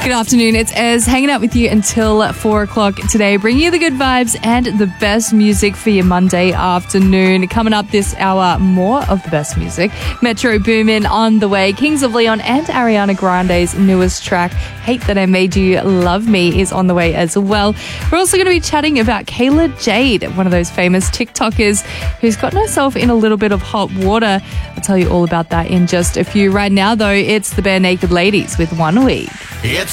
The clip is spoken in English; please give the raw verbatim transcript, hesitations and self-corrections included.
Good afternoon, it's Ez hanging out with you until four o'clock today, bringing you the good vibes and the best music for your Monday afternoon. Coming up this hour, more of the best music. Metro Boomin on the way. Kings of Leon and Ariana Grande's newest track, Hate That I Made You Love Me, is on the way as well. We're also going to be chatting about Kayla Jade, one of those famous TikTokers who's gotten herself in a little bit of hot water. I'll tell you all about that in just a few. Right now, though, it's the Bare Naked Ladies with One Week. It's